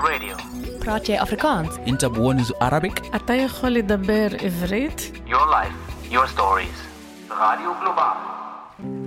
Radio. praat jy Afrikaans? انت بونز Arabic. אתה יכול לדבר עברית? Your life, your stories. Radio Global.